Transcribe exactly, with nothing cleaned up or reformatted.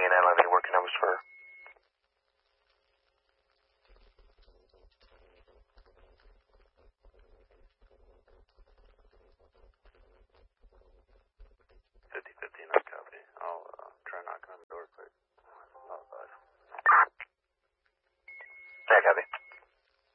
T N L, have any working numbers for her? fifty fifty, not copy. I'll uh, try knocking on the door quick. Oh, bye.